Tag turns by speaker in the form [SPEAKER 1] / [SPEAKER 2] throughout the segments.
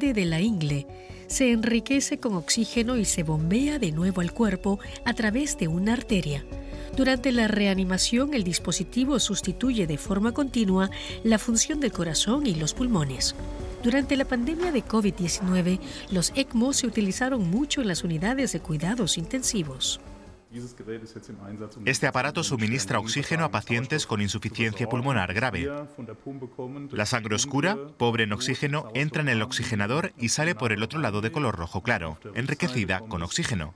[SPEAKER 1] parte de la ingle. Se enriquece con oxígeno y se bombea de nuevo al cuerpo a través de una arteria. Durante la reanimación, el dispositivo sustituye de forma continua la función del corazón y los pulmones. Durante la pandemia de COVID-19, los ECMO se utilizaron mucho en las unidades de cuidados intensivos.
[SPEAKER 2] Este aparato suministra oxígeno a pacientes con insuficiencia pulmonar grave. La sangre oscura, pobre en oxígeno, entra en el oxigenador y sale por el otro lado de color rojo claro, enriquecida con oxígeno.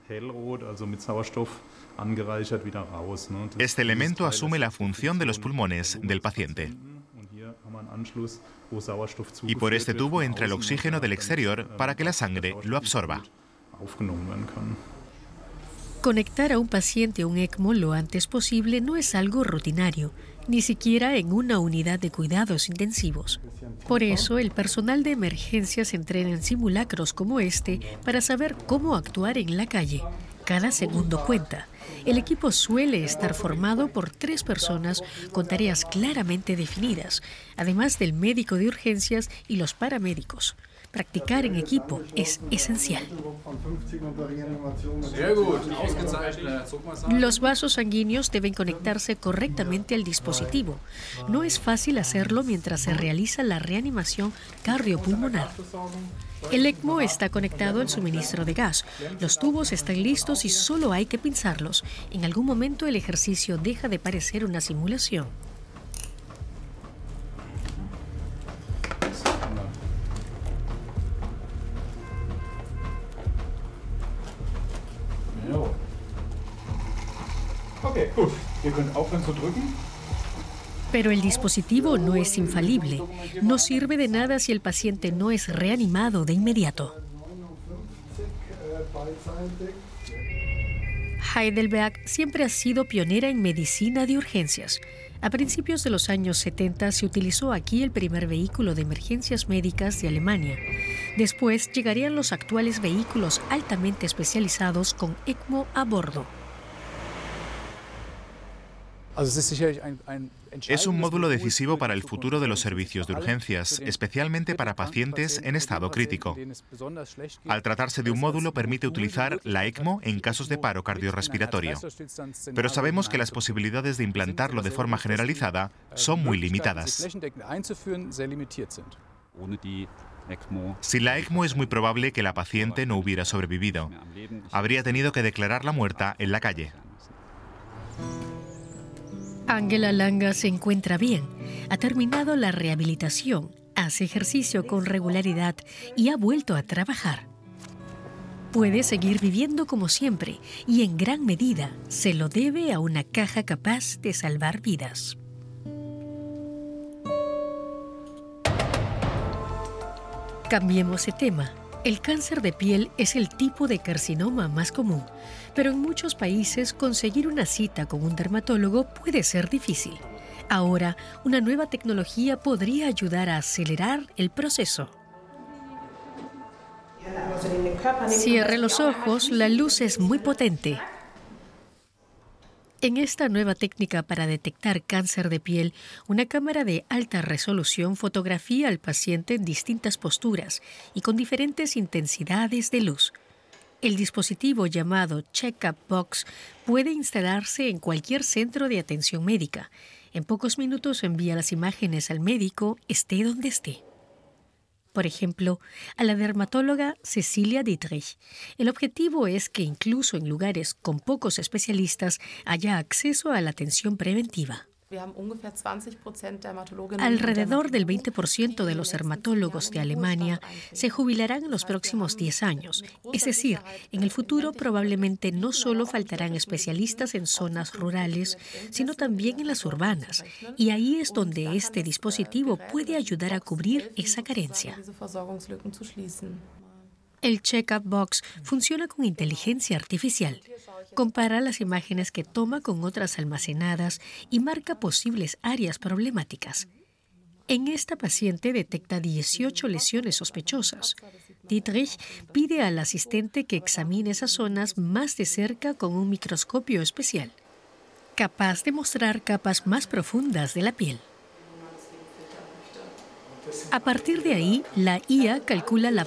[SPEAKER 2] Este elemento asume la función de los pulmones del paciente. Y por este tubo entra el oxígeno del exterior para que la sangre lo absorba.
[SPEAKER 1] Conectar a un paciente a un ECMO lo antes posible no es algo rutinario, ni siquiera en una unidad de cuidados intensivos. Por eso, el personal de emergencias entrena en simulacros como este para saber cómo actuar en la calle. Cada segundo cuenta. El equipo suele estar formado por 3 personas con tareas claramente definidas, además del médico de urgencias y los paramédicos. Practicar en equipo es esencial. Los vasos sanguíneos deben conectarse correctamente al dispositivo. No es fácil hacerlo mientras se realiza la reanimación cardiopulmonar. El ECMO está conectado al suministro de gas. Los tubos están listos y solo hay que pinzarlos. En algún momento el ejercicio deja de parecer una simulación. Pero el dispositivo no es infalible. No sirve de nada si el paciente no es reanimado de inmediato. Heidelberg siempre ha sido pionera en medicina de urgencias. A principios de los años 70 se utilizó aquí el primer vehículo de emergencias médicas de Alemania. Después llegarían los actuales vehículos altamente especializados con ECMO a bordo.
[SPEAKER 2] Es un módulo decisivo para el futuro de los servicios de urgencias, especialmente para pacientes en estado crítico. Al tratarse de un módulo, permite utilizar la ECMO en casos de paro cardiorrespiratorio. Pero sabemos que las posibilidades de implantarlo de forma generalizada son muy limitadas. Sin la ECMO es muy probable que la paciente no hubiera sobrevivido. Habría tenido que declararla muerta en la calle.
[SPEAKER 1] Angela Langa se encuentra bien, ha terminado la rehabilitación, hace ejercicio con regularidad y ha vuelto a trabajar. Puede seguir viviendo como siempre y en gran medida se lo debe a una caja capaz de salvar vidas. Cambiemos de tema. El cáncer de piel es el tipo de carcinoma más común, pero en muchos países conseguir una cita con un dermatólogo puede ser difícil. Ahora, una nueva tecnología podría ayudar a acelerar el proceso. Cierre los ojos, la luz es muy potente. En esta nueva técnica para detectar cáncer de piel, una cámara de alta resolución fotografía al paciente en distintas posturas y con diferentes intensidades de luz. El dispositivo llamado Check-up Box puede instalarse en cualquier centro de atención médica. En pocos minutos envía las imágenes al médico, esté donde esté. Por ejemplo, a la dermatóloga Cecilia Dietrich. El objetivo es que incluso en lugares con pocos especialistas haya acceso a la atención preventiva. Alrededor del 20% de los dermatólogos de Alemania se jubilarán en los próximos 10 años. Es decir, en el futuro probablemente no solo faltarán especialistas en zonas rurales, sino también en las urbanas. Y ahí es donde este dispositivo puede ayudar a cubrir esa carencia. El Check-up Box funciona con inteligencia artificial. Compara las imágenes que toma con otras almacenadas y marca posibles áreas problemáticas. En esta paciente detecta 18 lesiones sospechosas. Dietrich pide al asistente que examine esas zonas más de cerca con un microscopio especial, capaz de mostrar capas más profundas de la piel. A partir de ahí, la IA calcula la